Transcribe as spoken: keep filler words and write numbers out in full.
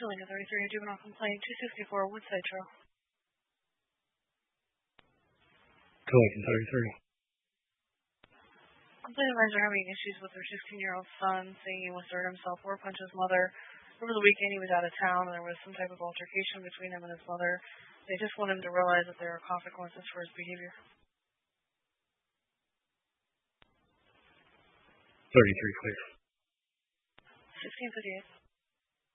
Julian, thirty-three, a juvenile complaint, two sixty-four Woodside Trail. Julian, thirty-three. Complaint advisor having issues with her sixteen-year-old son, saying he wants to hurt himself or punch his mother. Over the weekend, he was out of town, and there was some type of altercation between him and his mother. They just want him to realize that there are consequences for his behavior. thirty-three, clear. sixteen fifty-eight.